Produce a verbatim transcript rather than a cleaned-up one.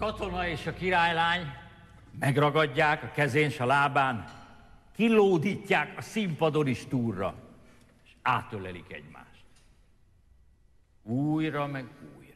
katona és a királylány megragadják a kezén s a lábán, kilódítják a színpadon is túlra, és átölelik egymást. Újra meg újra.